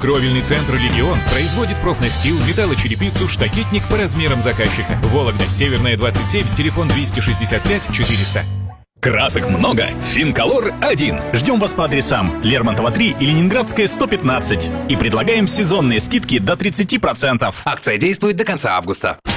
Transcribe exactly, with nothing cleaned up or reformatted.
Кровельный центр «Легион» производит профнастил, металлочерепицу, штакетник по размерам заказчика. Вологда, Северная, двадцать семь, телефон двести шестьдесят пять четыреста. Красок много, Финколор один. Ждем вас по адресам Лермонтова три и Ленинградская сто пятнадцать. И предлагаем сезонные скидки до тридцати процентов. Акция действует до конца августа.